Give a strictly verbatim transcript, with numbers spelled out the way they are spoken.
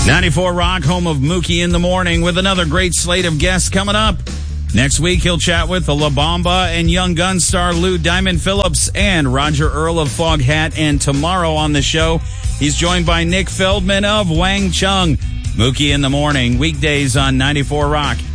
ninety-four Rock, home of Mookie in the Morning, with another great slate of guests coming up. Next week, he'll chat with the La Bamba and Young Gun star Lou Diamond Phillips and Roger Earl of Foghat. And tomorrow on the show, he's joined by Nick Feldman of Wang Chung. Mookie in the Morning, weekdays on ninety-four Rock.